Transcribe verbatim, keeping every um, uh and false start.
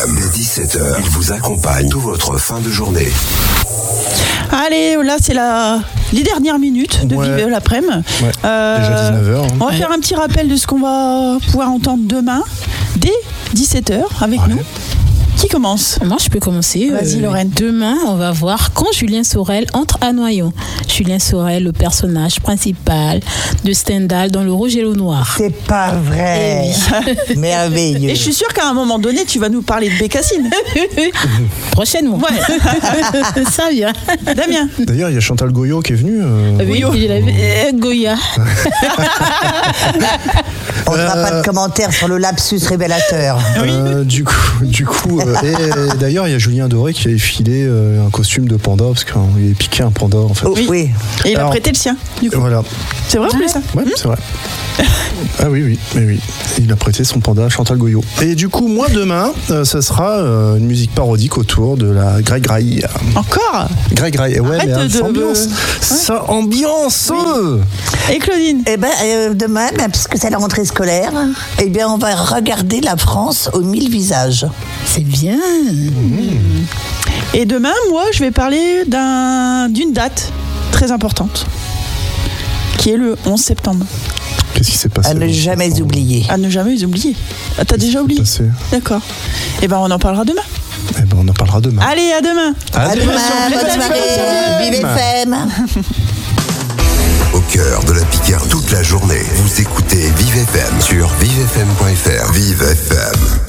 Dès dix-sept heures, il vous accompagne toute votre fin de journée. Allez, là c'est la... les dernières minutes de ouais. Vive l'après-midi. Ouais. Euh, Déjà dix-neuf heures. Hein. On va faire un petit rappel de ce qu'on va pouvoir entendre demain, dès dix-sept heures, avec ouais. nous. Qui commence ? Moi, je peux commencer. Vas-y, euh, Lorraine. Demain, on va voir quand Julien Sorel entre à Noyon. Julien Sorel, le personnage principal de Stendhal dans Le Rouge et le Noir. C'est pas vrai. Oui. Merveilleux. Et je suis sûre qu'à un moment donné, tu vas nous parler de Bécassine. Prochainement. Ouais. Ça vient. Damien. D'ailleurs, il y a Chantal Goyot qui est venue. Euh... Oui, il avait... euh, Goya. On ne fera euh... pas de commentaires sur le lapsus révélateur. Euh, du coup, du coup euh, et, et d'ailleurs, il y a Julien Doré qui a effilé euh, un costume de panda parce qu'il a piqué un panda en fait. Oh, oui. Et il Alors, a prêté le sien. Du coup. Voilà. C'est vrai en plus ça ? Ouais, mmh. c'est vrai. Ah oui, oui, mais oui. Il a prêté son panda à Chantal Goyot. Et du coup, moi demain, euh, ça sera euh, une musique parodique autour de la Grey Graille. Encore ? Grey Graille. Ouais, Arrête mais de... ça ambiance. Ouais. Ça ambiance. Oui. Et Claudine ? Eh ben, euh, demain, ben, puisque c'est la rentrée scolaire, eh bien, on va regarder la France aux mille visages. C'est bien. Mmh. Et demain, moi, je vais parler d'un, d'une date très importante, qui est le onze septembre. Qu'est-ce qui s'est passé ? À ne jamais septembre. oublier. À ne jamais oublier. Ah, t'as déjà oublié ? Passé. D'accord. Eh ben, on en parlera demain. Eh ben, on en parlera demain. Allez, à demain. À, à demain. demain. Bonne soirée. Vive F M. Au cœur de la Picardie toute la journée, vous écoutez Vive F M sur vive f m point f r. Vive F M.